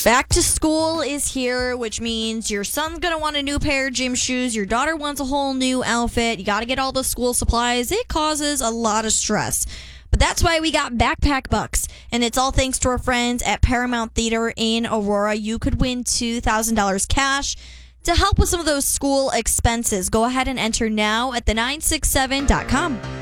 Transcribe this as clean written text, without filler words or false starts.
Back to school is here, which means your son's going to want a new pair of gym shoes. Your daughter wants a whole new outfit. You got to get all the school supplies. It causes a lot of stress. But that's why we got Backpack Bucks. And it's all thanks to our friends at Paramount Theater in Aurora. You could win $2,000 cash to help with some of those school expenses. Go ahead and enter now at the967.com.